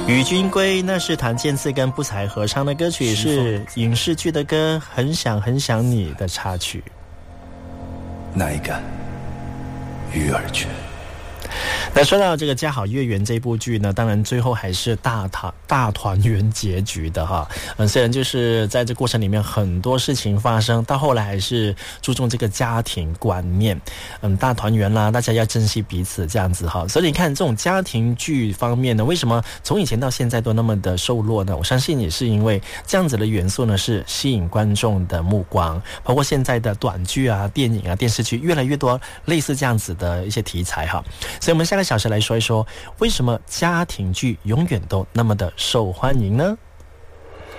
与君归，那是谭健次跟不才合唱的歌曲，是影视剧的歌《很想很想你》的插曲。 哪敢与尔绝。 那说到这个《家好月圆》这部剧呢，当然最后还是大团圆结局的哈。虽然就是在这过程里面很多事情发生，到后来还是注重这个家庭观念，大团圆啦，大家要珍惜彼此这样子哈。所以你看这种家庭剧方面呢，为什么从以前到现在都那么的受落呢？我相信也是因为这样子的元素呢，是吸引观众的目光，包括现在的短剧啊、电影啊、电视剧越来越多类似这样子的一些题材哈。所以我们下个小时来说一说，为什么家庭剧永远都那么的受欢迎呢？